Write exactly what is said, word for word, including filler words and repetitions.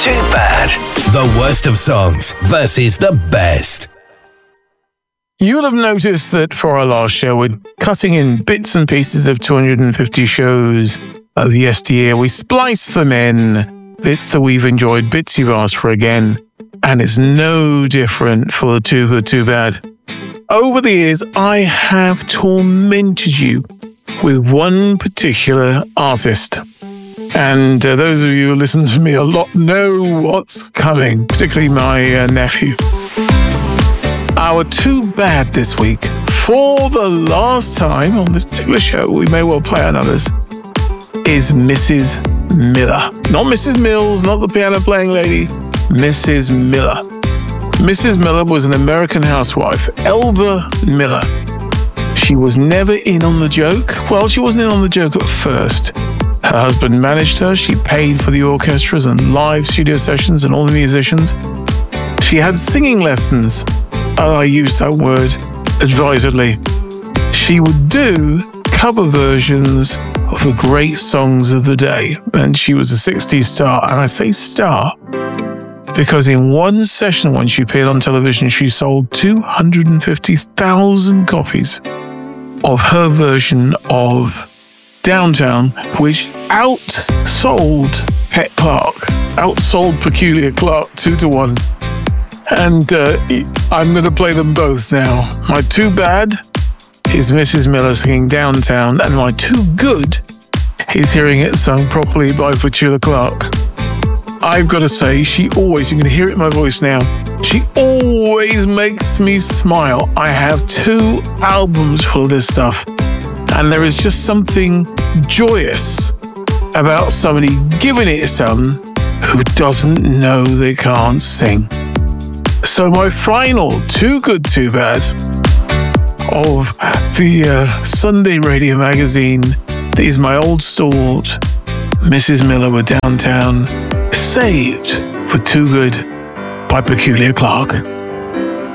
Too Bad. The worst of songs versus the best. You'll have noticed that for our last show, we're cutting in bits and pieces of two hundred fifty shows of yesteryear. We splice them in, bits that we've enjoyed, bits you've asked for again, and it's no different for the Too Good, Too Bad. Over the years, I have tormented you with one particular artist. And uh, those of you who listen to me a lot know what's coming, particularly my uh, nephew. Our Too Bad this week, for the last time on this particular show, we may well play on others, is Missus Miller. Not Missus Mills, not the piano-playing lady, Missus Miller. Missus Miller was an American housewife, Elva Miller. She was never in on the joke. Well, she wasn't in on the joke at first. Her husband managed her. She paid for the orchestras and live studio sessions and all the musicians. She had singing lessons. Oh, I use that word advisedly. She would do cover versions of the great songs of the day. And she was a sixties star. And I say star because in one session when she appeared on television, she sold two hundred fifty thousand copies of her version of Downtown, which outsold Pet Clark, outsold Peculiar Clark two to one. And uh, I'm going to play them both now. My Too Bad is Missus Miller singing Downtown, and my Too Good is hearing it sung properly by Peculiar Clark. I've got to say, she always, you can hear it in my voice now, she always makes me smile. I have two albums full of this stuff, and there is just something joyous about somebody giving it to someone who doesn't know they can't sing. So my final Too Good, Too Bad of the uh, Sunday Radio magazine is my old stalwart, Missus Miller with Downtown, saved for Too Good by Peculiar Clark.